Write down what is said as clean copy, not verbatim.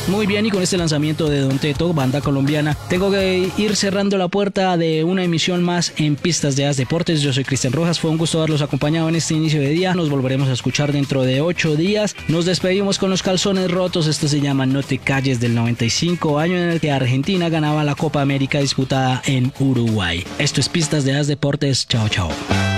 Muy bien, y con este lanzamiento de Don Teto, banda colombiana, tengo que ir cerrando la puerta de una emisión más en Pistas de As Deportes. Yo soy Cristian Rojas, fue un gusto haberlos acompañado en este inicio de día. Nos volveremos a escuchar dentro de 8 días. Nos despedimos con los calzones rotos. Esto se llama No te calles, del 95, año en el que Argentina ganaba la Copa América disputada en Uruguay. Esto es Pistas de As Deportes. Chao, chao.